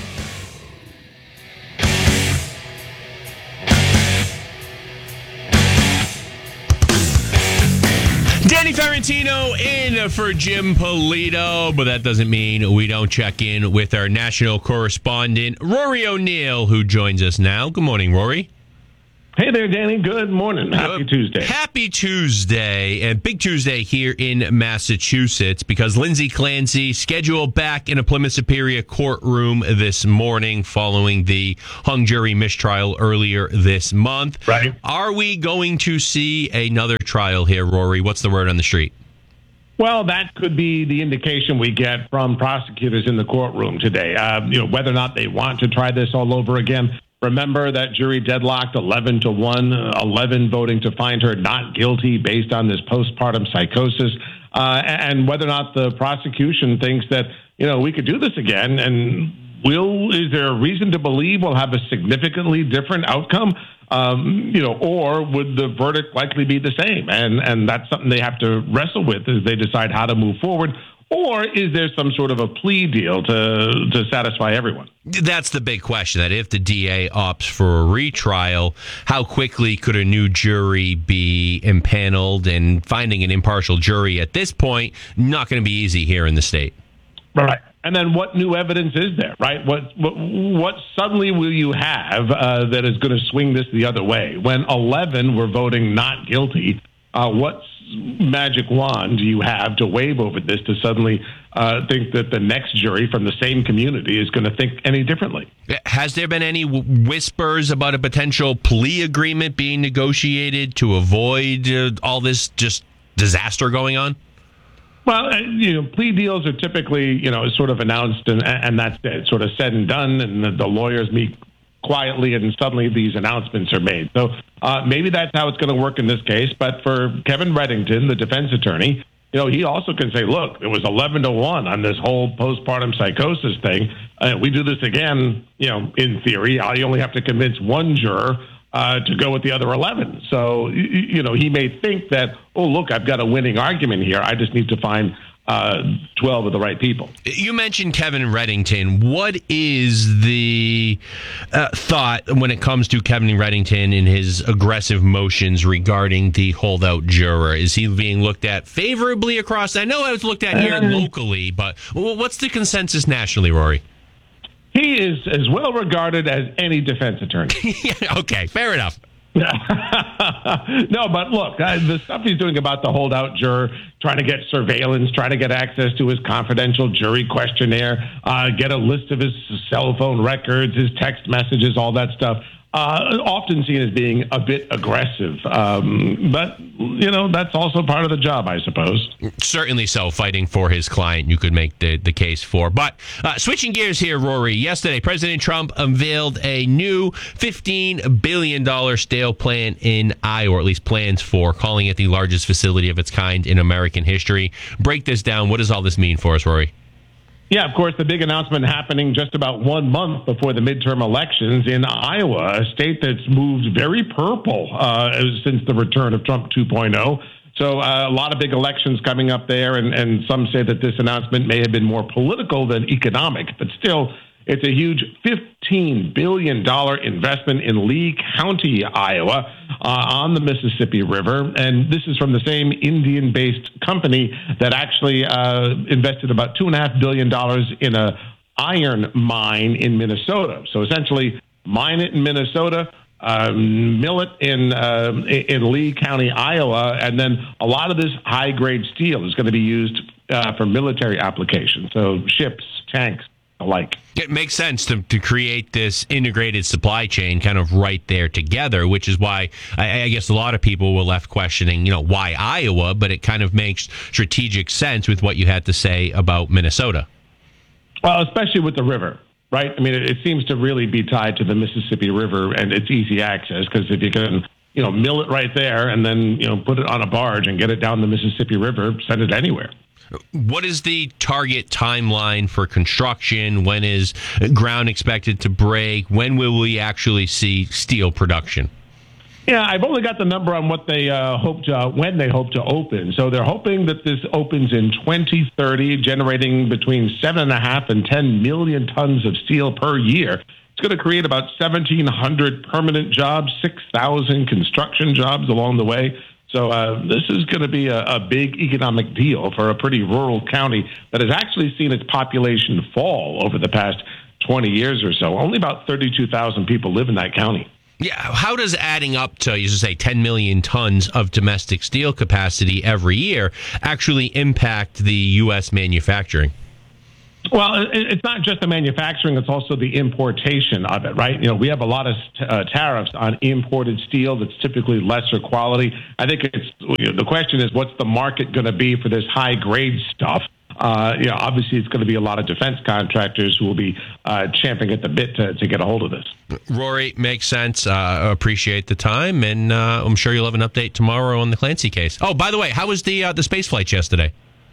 Danny Ferrantino in for Jim Polito, but that doesn't mean we don't check in with our national correspondent, Rory O'Neill, who joins us now. Good morning, Rory. Hey there, Danny. Good morning. Happy Tuesday. Happy Tuesday, and big Tuesday here in Massachusetts because Lindsay Clancy scheduled back in a Plymouth Superior courtroom this morning following the hung jury mistrial earlier this month. Right. Are we going to see another trial here, Rory? What's the word on the street? Well, that could be the indication we get from prosecutors in the courtroom today. Uh, you know, whether or not they want to try this all over again. Remember that jury deadlocked eleven to one, eleven voting to find her not guilty based on this postpartum psychosis, uh, and whether or not the prosecution thinks that, you know, we could do this again. And will, is there a reason to believe we'll have a significantly different outcome? Um, you know, or would the verdict likely be the same? And, and that's something they have to wrestle with as they decide how to move forward. Or is there some sort of a plea deal to to satisfy everyone? That's the big question, that if the D A opts for a retrial, how quickly could a new jury be impaneled? And finding an impartial jury at this point, not going to be easy here in the state. Right. And then what new evidence is there, right? What what, what suddenly will you have uh, that is going to swing this the other way? When eleven were voting not guilty, uh, what's magic wand do you have to wave over this to suddenly uh, think that the next jury from the same community is going to think any differently? Has there been any whispers about a potential plea agreement being negotiated to avoid uh, all this just disaster going on? Well, uh, you know, plea deals are typically, you know, sort of announced and, and that's it, sort of said and done, and the, the lawyers meet quietly, and suddenly these announcements are made. So uh, maybe that's how it's going to work in this case. But for Kevin Reddington, the defense attorney, you know, he also can say, look, it was eleven to one on this whole postpartum psychosis thing. Uh, we do this again, you know, in theory, I only have to convince one juror uh, to go with the other eleven. So, you, you know, he may think that, oh, look, I've got a winning argument here. I just need to find Uh, twelve of the right people. You mentioned Kevin Reddington. What is the uh, thought when it comes to Kevin Reddington and his aggressive motions regarding the holdout juror? Is he being looked at favorably across? I know I was looked at here uh, locally, but what's the consensus nationally, Rory? He is as well regarded as any defense attorney. Yeah, okay, fair enough. No, but look, uh, the stuff he's doing about the holdout juror, trying to get surveillance, trying to get access to his confidential jury questionnaire, uh, get a list of his cell phone records, his text messages, all that stuff, uh, often seen as being a bit aggressive. Um, but, you know, that's also part of the job, I suppose. Certainly so. Fighting for his client, you could make the, the case for. But uh, switching gears here, Rory, yesterday, President Trump unveiled a new fifteen billion dollars steel plant in Iowa, or at least plans for, calling it the largest facility of its kind in American history. Break this down. What does all this mean for us, Rory? Yeah, of course, the big announcement happening just about one month before the midterm elections in Iowa, a state that's moved very purple uh, since the return of Trump two point oh. So uh, a lot of big elections coming up there, and, and some say that this announcement may have been more political than economic, but still, it's a huge fifteen billion dollars investment in Lee County, Iowa, uh, on the Mississippi River. And this is from the same Indian-based company that actually uh, invested about two point five billion dollars in a iron mine in Minnesota. So essentially, mine it in Minnesota, um, mill it in, uh, in Lee County, Iowa, and then a lot of this high-grade steel is going to be used uh, for military applications, so ships, tanks, alike. It makes sense to, to create this integrated supply chain kind of right there together, which is why I, I guess a lot of people were left questioning, you know, why Iowa, but it kind of makes strategic sense with what you had to say about Minnesota. Well, especially with the river, right? I mean, it, it seems to really be tied to the Mississippi River and its easy access, because if you can, you know, mill it right there and then, you know, put it on a barge and get it down the Mississippi River, send it anywhere. What is the target timeline for construction? When is ground expected to break? When will we actually see steel production? Yeah, I've only got the number on what they uh, hope to, when they hope to open. So they're hoping that this opens in twenty thirty, generating between seven and a half and ten million tons of steel per year. It's going to create about seventeen hundred permanent jobs, six thousand construction jobs along the way. So uh, this is going to be a, a big economic deal for a pretty rural county that has actually seen its population fall over the past twenty years or so. Only about thirty-two thousand people live in that county. Yeah, how does adding up to, you should say, ten million tons of domestic steel capacity every year actually impact the U S manufacturing? Well, it's not just the manufacturing, it's also the importation of it, right? You know, we have a lot of uh, tariffs on imported steel that's typically lesser quality. I think it's, you know, the question is, what's the market going to be for this high-grade stuff? Uh, you know, obviously, it's going to be a lot of defense contractors who will be uh, champing at the bit to, to get a hold of this. Rory, makes sense. Uh, appreciate the time, and uh, I'm sure you'll have an update tomorrow on the Clancy case. Oh, by the way, how was the uh, the space flights yesterday?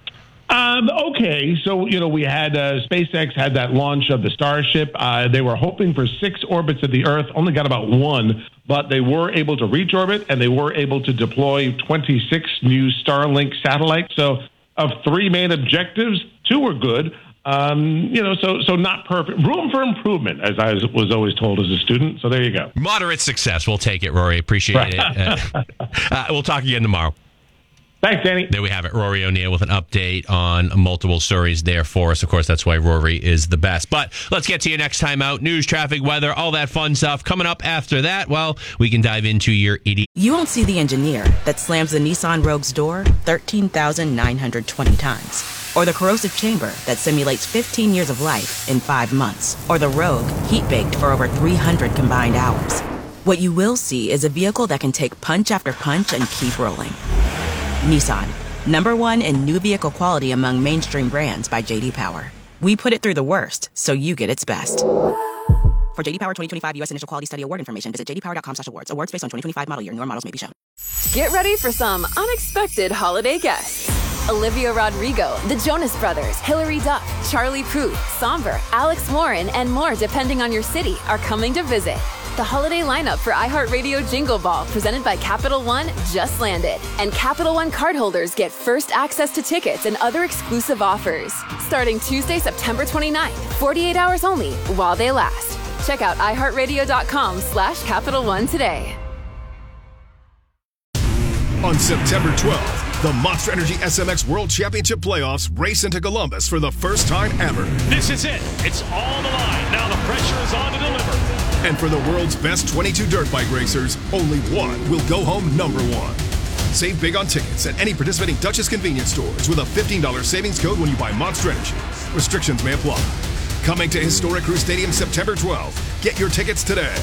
Um, okay, so, you know, we had uh, SpaceX had that launch of the Starship. Uh, they were hoping for six orbits of the Earth, only got about one, but they were able to reach orbit, and they were able to deploy twenty-six new Starlink satellites. So of three main objectives, two were good. Um, you know, so so not perfect. Room for improvement, as I was, was always told as a student. So there you go. Moderate success. We'll take it, Rory. Appreciate it. Uh, uh, we'll talk again tomorrow. Thanks, Danny. There we have it. Rory O'Neill with an update on multiple stories there for us. Of course, that's why Rory is the best. But let's get to you next time out. News, traffic, weather, all that fun stuff. Coming up after that, well, we can dive into your idiot. You won't see the engineer that slams the Nissan Rogue's door thirteen thousand nine hundred twenty times. Or the corrosive chamber that simulates fifteen years of life in five months. Or the Rogue heat-baked for over three hundred combined hours. What you will see is a vehicle that can take punch after punch and keep rolling. Nissan, number one in new vehicle quality among mainstream brands by J D Power. We put it through the worst, so you get its best. For J D Power twenty twenty-five U S Initial Quality Study Award information, visit j d power dot com slash awards. Awards based on twenty twenty-five model year. Newer models may be shown. Get ready for some unexpected holiday guests. Olivia Rodrigo, the Jonas Brothers, Hilary Duff, Charlie Puth, Somber, Alex Warren, and more depending on your city are coming to visit. The holiday lineup for iHeartRadio Jingle Ball, presented by Capital One, just landed. And Capital One cardholders get first access to tickets and other exclusive offers. Starting Tuesday, September twenty-ninth, forty-eight hours only, while they last. Check out iHeartRadio.com slash Capital One today. On September twelfth, the Monster Energy S M X World Championship Playoffs race into Columbus for the first time ever. This is it. It's all the line. Now the pressure is on to deliver. And for the world's best twenty-two dirt bike racers, only one will go home number one. Save big on tickets at any participating Dutchess convenience stores with a fifteen dollars savings code when you buy Monster Energy. Restrictions may apply. Coming to Historic Crew Stadium September twelfth. Get your tickets today.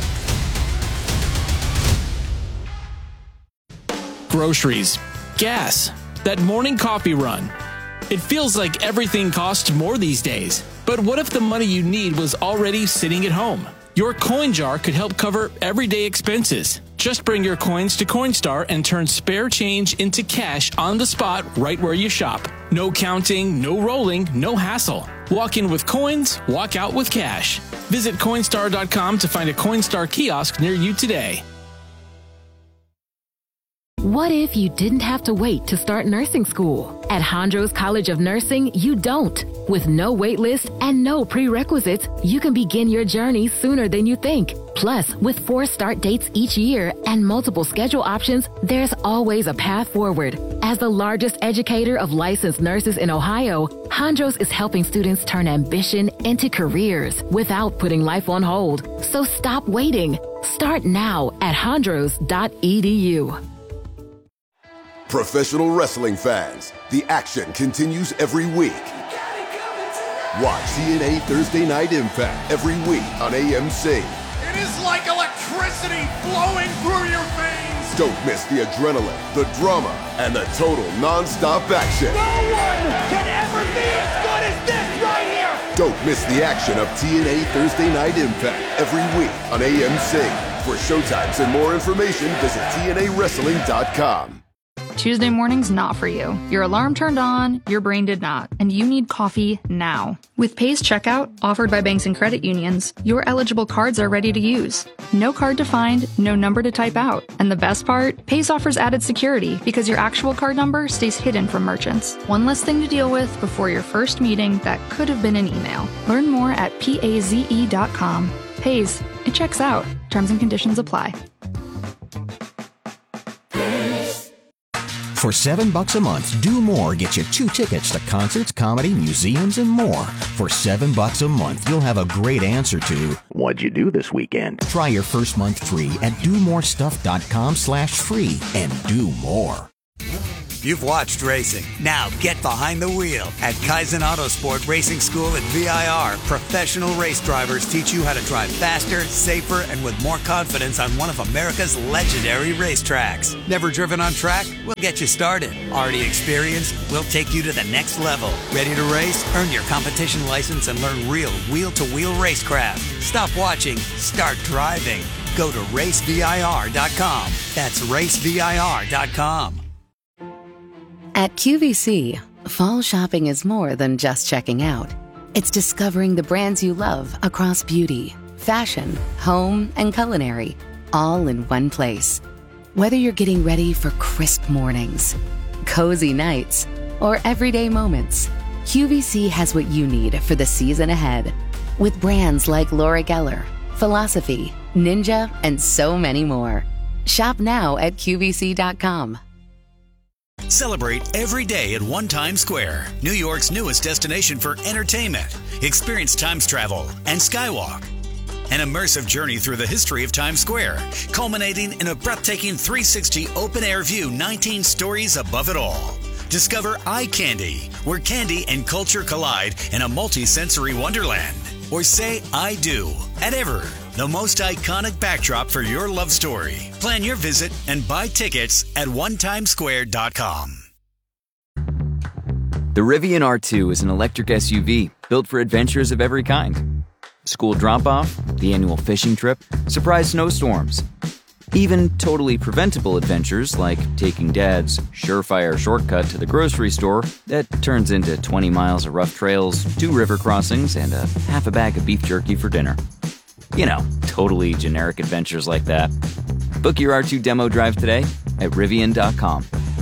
Groceries, gas, that morning coffee run. It feels like everything costs more these days. But what if the money you need was already sitting at home? Your coin jar could help cover everyday expenses. Just bring your coins to Coinstar and turn spare change into cash on the spot right where you shop. No counting, no rolling, no hassle. Walk in with coins, walk out with cash. Visit Coinstar dot com to find a Coinstar kiosk near you today. What if you didn't have to wait to start nursing school? At Hondros College of Nursing, you don't. With no wait list and no prerequisites, you can begin your journey sooner than you think. Plus, with four start dates each year and multiple schedule options, there's always a path forward. As the largest educator of licensed nurses in Ohio, Hondros is helping students turn ambition into careers without putting life on hold. So stop waiting. Start now at hondros dot e d u. Professional wrestling fans, the action continues every week. Watch T N A Thursday Night Impact every week on A M C. It is like electricity flowing through your veins. Don't miss the adrenaline, the drama, and the total non-stop action. No one can ever be as good as this right here. Don't miss the action of T N A Thursday Night Impact every week on A M C. For showtimes and more information, visit T N A wrestling dot com. Tuesday morning's not for you. Your alarm turned on, your brain did not, and you need coffee now. With Pay's Checkout, offered by banks and credit unions, your eligible cards are ready to use. No card to find, no number to type out. And the best part? Pay's offers added security because your actual card number stays hidden from merchants. One less thing to deal with before your first meeting that could have been an email. Learn more at paze dot com. Pay's, it checks out. Terms and conditions apply. For seven bucks a month, Do More gets you two tickets to concerts, comedy, museums, and more. For seven bucks a month, you'll have a great answer to, what'd you do this weekend? Try your first month free at do more stuff dot com slash free and do more. You've watched racing. Now get behind the wheel. At Kaizen Autosport Racing School at V I R, professional race drivers teach you how to drive faster, safer, and with more confidence on one of America's legendary racetracks. Never driven on track? We'll get you started. Already experienced? We'll take you to the next level. Ready to race? Earn your competition license and learn real wheel-to-wheel racecraft. Stop watching. Start driving. Go to race V I R dot com. That's race V I R dot com. At Q V C, fall shopping is more than just checking out. It's discovering the brands you love across beauty, fashion, home, and culinary, all in one place. Whether you're getting ready for crisp mornings, cozy nights, or everyday moments, Q V C has what you need for the season ahead. With brands like Laura Geller, Philosophy, Ninja, and so many more. Shop now at Q V C dot com. Celebrate every day at One Times Square, New York's newest destination for entertainment. Experience Times Travel and Skywalk. An immersive journey through the history of Times Square, culminating in a breathtaking three sixty open-air view, nineteen stories above it all. Discover Eye Candy, where candy and culture collide in a multi-sensory wonderland. Or say I do at Ever, the most iconic backdrop for your love story. Plan your visit and buy tickets at one times square dot com. The Rivian R two is an electric S U V built for adventures of every kind. School drop-off, the annual fishing trip, surprise snowstorms. Even totally preventable adventures like taking Dad's surefire shortcut to the grocery store that turns into twenty miles of rough trails, two river crossings, and a half a bag of beef jerky for dinner. You know, totally generic adventures like that. Book your R two demo drive today at Rivian dot com.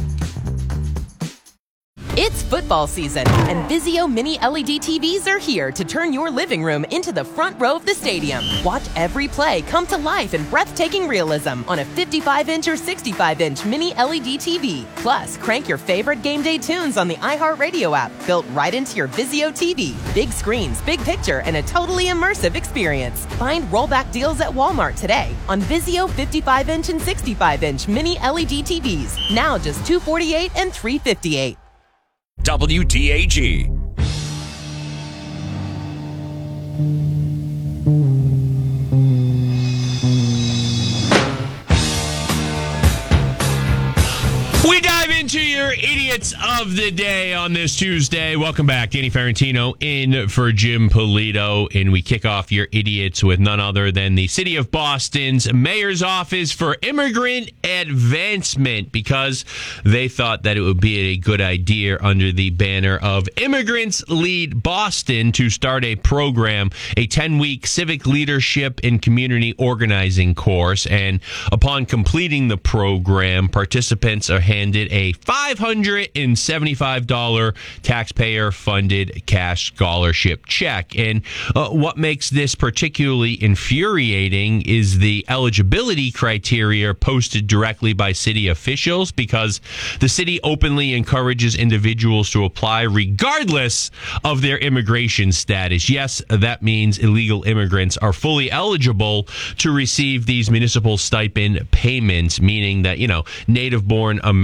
It's football season, and Vizio Mini L E D T Vs are here to turn your living room into the front row of the stadium. Watch every play come to life in breathtaking realism on a fifty-five inch or sixty-five inch Mini L E D T V. Plus, crank your favorite game day tunes on the iHeartRadio app, built right into your Vizio T V. Big screens, big picture, and a totally immersive experience. Find rollback deals at Walmart today on Vizio fifty-five inch and sixty-five inch Mini L E D T Vs. Now just two hundred forty-eight dollars and three hundred fifty-eight dollars. W T A G. We dive into your idiots of the day on this Tuesday. Welcome back. Danny Ferrantino in for Jim Polito. And we kick off your idiots with none other than the City of Boston's Mayor's Office for Immigrant Advancement, because they thought that it would be a good idea under the banner of Immigrants Lead Boston to start a program, a ten-week civic leadership and community organizing course. And upon completing the program, participants are handed a five hundred seventy-five dollars taxpayer-funded cash scholarship check. And uh, what makes this particularly infuriating is the eligibility criteria posted directly by city officials, because the city openly encourages individuals to apply regardless of their immigration status. Yes, that means illegal immigrants are fully eligible to receive these municipal stipend payments, meaning that, you know, native-born Americans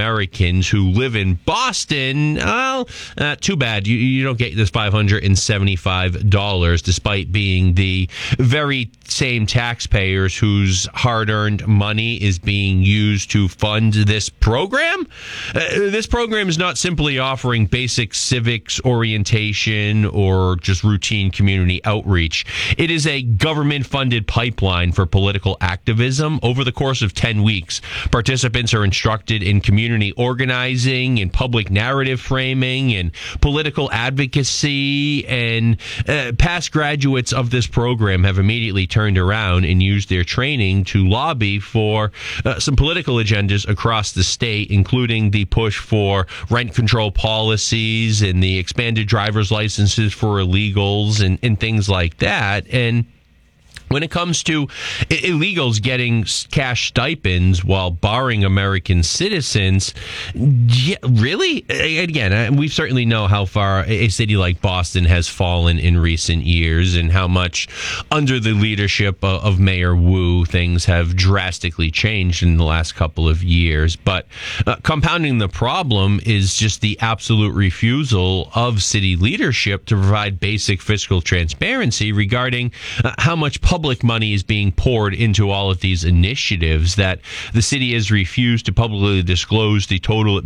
Americans who live in Boston, well, uh, too bad. You, you don't get this five hundred seventy-five dollars, despite being the very same taxpayers whose hard-earned money is being used to fund this program. Uh, this program is not simply offering basic civics orientation or just routine community outreach. It is a government-funded pipeline for political activism. Over the course of ten weeks, participants are instructed in community organizing and public narrative framing and political advocacy, and uh, past graduates of this program have immediately turned around and used their training to lobby for uh, some political agendas across the state, including the push for rent control policies and the expanded driver's licenses for illegals and, and things like that. And when it comes to illegals getting cash stipends while barring American citizens, yeah, really? Again, we certainly know how far a city like Boston has fallen in recent years and how much under the leadership of Mayor Wu things have drastically changed in the last couple of years. But uh, compounding the problem is just the absolute refusal of city leadership to provide basic fiscal transparency regarding uh, how much public Public money is being poured into all of these initiatives, that the city has refused to publicly disclose the total